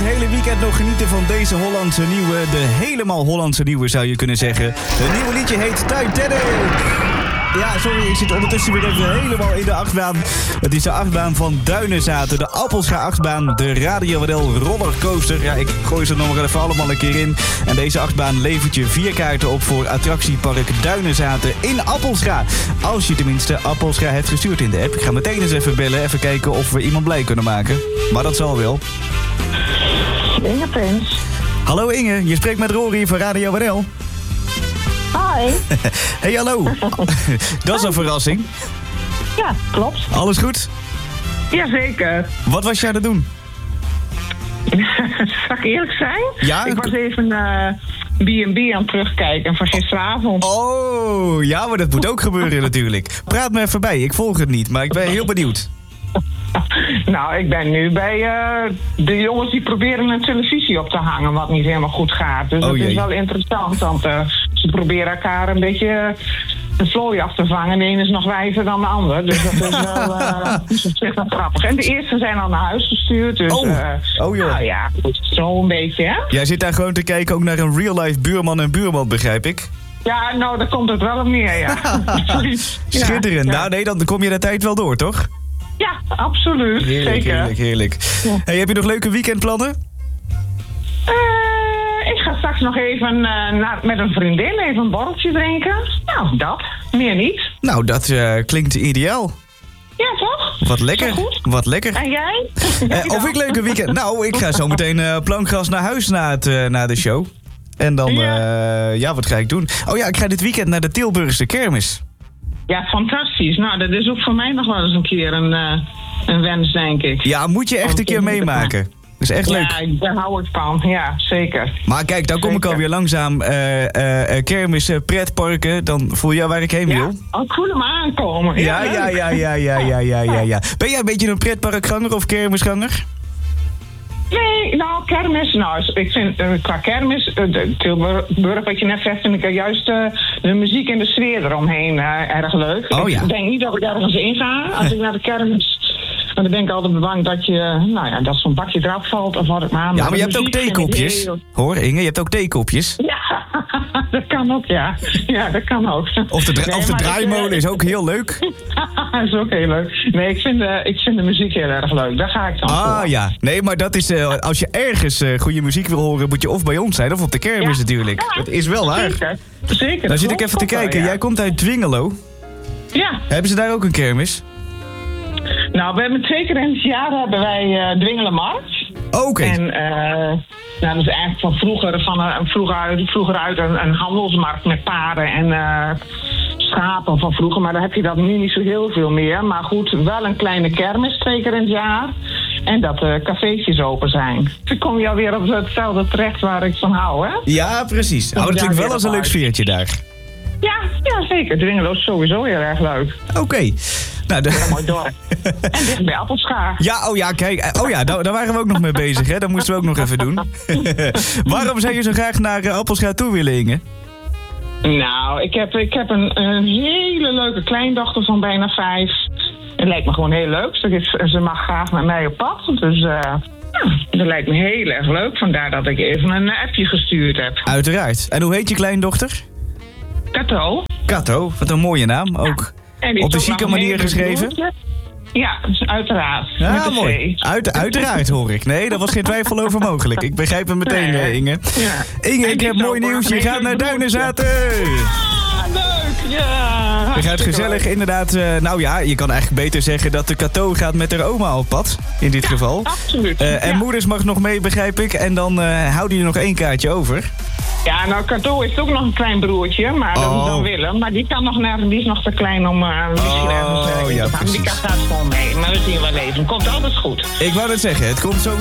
hele weekend nog genieten van deze Hollandse nieuwe. De helemaal Hollandse nieuwe zou je kunnen zeggen. Het nieuwe liedje heet Titanic. Ja, sorry, ik zit ondertussen weer even helemaal in de achtbaan. Het is de achtbaan van Duinenzaten, de Appelscha-achtbaan, de Radio Waddel Rollercoaster. Ja, ik gooi ze nog even allemaal een keer in. En deze achtbaan levert je 4 kaarten op voor attractiepark Duinenzaten in Appelscha. Als je tenminste Appelscha hebt gestuurd in de app. Ik ga meteen eens even bellen, even kijken of we iemand blij kunnen maken. Maar dat zal wel. Inge Prins. Hallo Inge, je spreekt met Rory van Radio Waddel. Hoi. Hey, hallo. Dat is een verrassing. Ja, klopt. Alles goed? Jazeker. Wat was jij aan het doen? Zal ik eerlijk zijn? Ja? Ik was even B&B aan het terugkijken van gisteravond. Oh, ja, maar dat moet ook gebeuren natuurlijk. Praat me even bij, ik volg het niet, maar ik ben heel benieuwd. Nou, ik ben nu bij de jongens die proberen een televisie op te hangen, wat niet helemaal goed gaat. Dus dat is wel interessant, want ze proberen elkaar een beetje de vlooi af te vangen. De ene is nog wijzer dan de ander, dus dat is wel wel grappig. En de eerste zijn al naar huis gestuurd, dus joh. nou ja, zo een beetje, hè? Jij zit daar gewoon te kijken ook naar een real-life buurman en buurman, begrijp ik? Ja, nou, daar komt het wel op neer, ja. Schitterend. Ja. Nou nee, dan kom je de tijd wel door, toch? Ja, absoluut. Heerlijk, zeker. heerlijk. Ja. Hey, heb je nog leuke weekendplannen? Ik ga straks nog even met een vriendin even een borreltje drinken. Nou, dat. Meer niet. Nou, dat klinkt ideaal. Ja, toch? Wat lekker. Zo goed. Wat lekker. En jij? Of ik leuke weekend? Nou, ik ga zo meteen plankgas naar huis na de show. En dan, wat ga ik doen? Oh ja, ik ga dit weekend naar de Tilburgse kermis. Ja, fantastisch. Nou, dat is ook voor mij nog wel eens een keer een wens, denk ik. Ja, moet je echt een keer meemaken. Dat is echt leuk. Ja, daar hou ik van. Ja, zeker. Maar kijk, dan kom ik alweer langzaam kermis, pretparken. Dan voel je waar ik heen wil. Ja, ik voel hem aankomen. Ja. Ben jij een beetje een pretparkganger of kermisganger? Nee, nou, kermis. Nou, ik vind qua kermis, Tilburg, wat je net zegt, vind ik juist de muziek en de sfeer eromheen erg leuk. Oh, ja. Ik denk niet dat ik ergens in ga als ik naar de kermis. Maar dan ben ik altijd bang dat dat zo'n bakje eraf valt of wat het maar. Ja, maar je hebt ook theekopjes. Hoor, Inge, je hebt ook theekopjes. Ja, dat kan ook, ja. Ja, dat kan ook. Of de draaimolen is ook heel leuk. Dat is ook heel leuk. Nee, ik vind de muziek heel erg leuk. Daar ga ik dan voor. Ja. Nee, maar dat is, als je ergens goede muziek wil horen, moet je of bij ons zijn of op de kermis natuurlijk. Ja, dat is wel waar. Zeker. Dan zit ik even te kijken. Ja. Jij komt uit Dwingelo. Ja. Hebben ze daar ook een kermis? Nou, we hebben 2 keer in het jaar hebben wij Dwingelenmarkt. Oké. En dat is eigenlijk van vroeger uit een handelsmarkt met paarden en schapen van vroeger. Maar dan heb je dat nu niet zo heel veel meer. Maar goed, wel een kleine kermis 2 keer in het jaar. En dat cafeetjes open zijn. Dan kom je alweer op hetzelfde terecht waar ik van hou, hè? Ja, precies. Dat klinkt wel als een leuk sfeertje daar. Ja, zeker. Dwingelo is sowieso heel erg leuk. Oké. Nou, heel mooi dorp. En dit bij Appelscha. Ja, kijk. Daar waren we ook nog mee bezig, hè? Dat moesten we ook nog even doen. Waarom zou je zo graag naar Appelscha toe willen, Inge? Nou, ik heb een hele leuke kleindochter van bijna 5. Het lijkt me gewoon heel leuk. Ze mag graag met mij op pad. Dus dat lijkt me heel erg leuk. Vandaar dat ik even een appje gestuurd heb. Uiteraard. En hoe heet je kleindochter? Kato, wat een mooie naam ook. Op de chique manier geschreven? Ja, uiteraard. Ja, mooi. Uiteraard hoor ik. Nee, daar was geen twijfel over mogelijk. Ik begrijp het meteen, Inge. Ja. Inge, ik heb mooi nieuws. Je gaat naar Duinenzaten. Leuk, ja. Je gaat gezellig inderdaad. Je kan eigenlijk beter zeggen dat de Kato gaat met haar oma op pad. In dit geval. Absoluut. En moeders mag nog mee, begrijp ik. En dan houden jullie nog 1 kaartje over. Ja, nou, Kato heeft ook nog een klein broertje, maar dat is dan Willem. Maar die kan nog die is nog te klein om misschien ergens te gaan. Die gaat gewoon mee, maar we zien wel even. Komt alles goed. Ik wou het zeggen, het komt sowieso.